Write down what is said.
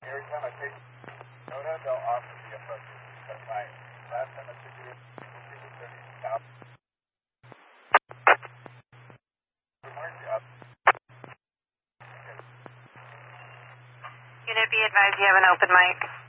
Every time I take soda, they'll offer me a fucking pie. Last time I took it, it was 30 pounds. Unit, be advised you have an open mic.